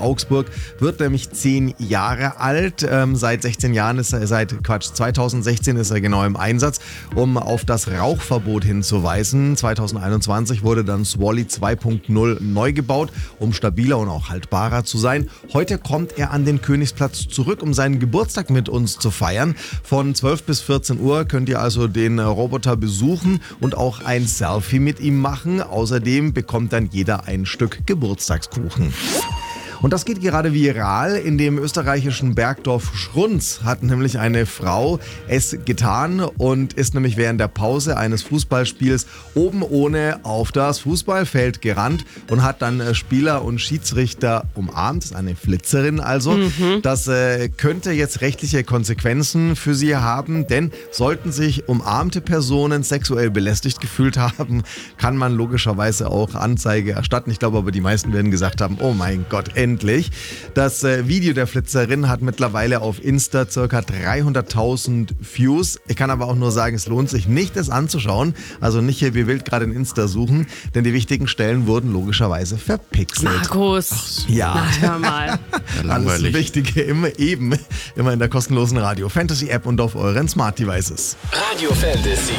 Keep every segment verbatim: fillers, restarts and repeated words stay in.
Augsburg, wird nämlich zehn Jahre alt. Ähm, seit sechzehn Jahren ist er, seit Quatsch, zweitausendsechzehn ist er genau im Einsatz, um auf das Rauchverbot hinzuweisen. zweitausendeinundzwanzig wurde dann Swally zwei Punkt null neu gebaut, um stabiler und auch haltbarer zu sein. Heute kommt er an den Königsplatz zurück, um seinen Geburtstag mit uns zu feiern. Von zwölf bis vierzehn Uhr könnt ihr also den Roboter besuchen und auch ein Selfie mit ihm machen. Außerdem bekommt dann jeder ein Stück Geburtstagskuchen. Und das geht gerade viral. In dem österreichischen Bergdorf Schrunz hat nämlich eine Frau es getan und ist nämlich während der Pause eines Fußballspiels oben ohne auf das Fußballfeld gerannt und hat dann Spieler und Schiedsrichter umarmt. Das ist eine Flitzerin also. Mhm. Das äh, könnte jetzt rechtliche Konsequenzen für sie haben, denn sollten sich umarmte Personen sexuell belästigt gefühlt haben, kann man logischerweise auch Anzeige erstatten. Ich glaube aber, die meisten werden gesagt haben, oh mein Gott, endlich. Das äh, Video der Flitzerin hat mittlerweile auf Insta ca. dreihunderttausend Views. Ich kann aber auch nur sagen, es lohnt sich nicht, es anzuschauen. Also nicht hier wie wild gerade in Insta suchen, denn die wichtigen Stellen wurden logischerweise verpixelt. Markus, Ach so. Ja. Na, hör mal. Ja, Alles langweilig. Wichtige immer eben, immer in der kostenlosen Radio Fantasy App und auf euren Smart Devices. Radio Fantasy.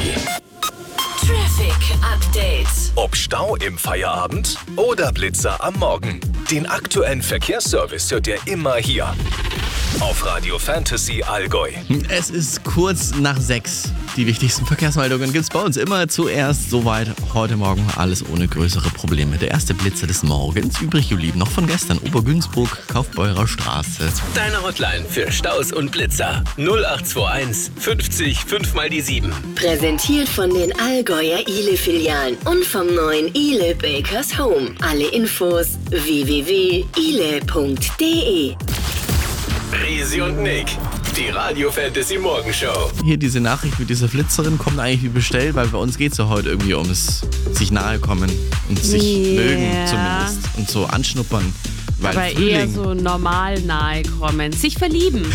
Traffic Update. Ob Stau im Feierabend oder Blitzer am Morgen. Den aktuellen Verkehrsservice hört ihr immer hier. Auf Radio Fantasy Allgäu. Es ist kurz nach sechs. Die wichtigsten Verkehrsmeldungen gibt es bei uns immer zuerst. Soweit heute Morgen alles ohne größere Probleme. Der erste Blitzer des Morgens, übrig geblieben noch von gestern. Obergünzburg, Kaufbeurer Straße. Deine Hotline für Staus und Blitzer. null acht zwei eins fünfzig fünf mal die sieben. Präsentiert von den Allgäuer Ile-Filialen und vom neuen Ile Bakers Home. Alle Infos w w w punkt ile punkt d e. Risi und Nick, die Radio Fantasy Morgenshow. Hier diese Nachricht mit dieser Flitzerin kommt eigentlich wie bestellt, weil bei uns geht es ja heute irgendwie ums sich nahe kommen und sich Yeah. mögen zumindest und so anschnuppern. Weil Aber Frühling, eher so normal nahe kommen. Sich verlieben.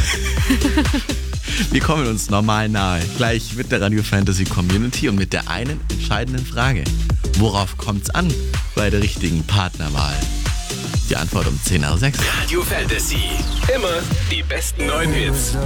wir kommen uns normal nahe. Gleich mit der Radio Fantasy Community und mit der einen entscheidenden Frage. Worauf kommt's an bei der richtigen Partnerwahl? Die Antwort um zehn nach sechs. Radio Fantasy. Immer die besten neuen Hits.